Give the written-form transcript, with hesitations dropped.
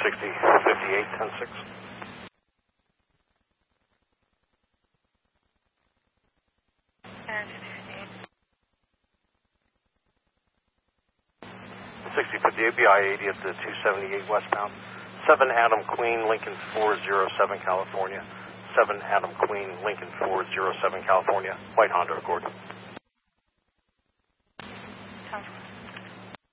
6058, 10-6. 6058, BI-80 at the 278 westbound. 7 Adam Queen, Lincoln 407, California. 7 Adam Queen, Lincoln 407, California. White Honda Accord.